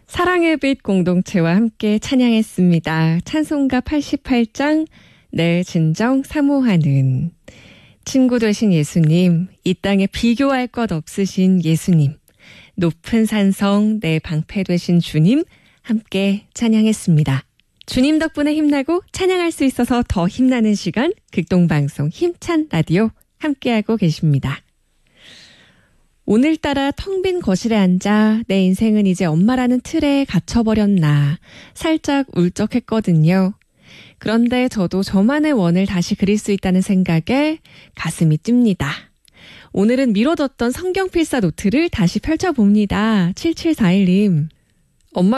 사랑의 빛 공동체와 함께 찬양했습니다. 찬송가 88장 내 진정 사모하는 친구 되신 예수님, 이 땅에 비교할 것 없으신 예수님, 높은 산성 내 방패 되신 주님 함께 찬양했습니다. 주님 덕분에 힘나고 찬양할 수 있어서 더 힘나는 시간, 극동방송 힘찬 라디오 함께하고 계십니다. 오늘따라 텅 빈 거실에 앉아 내 인생은 이제 엄마라는 틀에 갇혀버렸나 살짝 울적했거든요. 그런데 저도 저만의 원을 다시 그릴 수 있다는 생각에 가슴이 뜁니다. 오늘은 미뤄뒀던 성경 필사 노트를 다시 펼쳐봅니다. 7741님. 엄마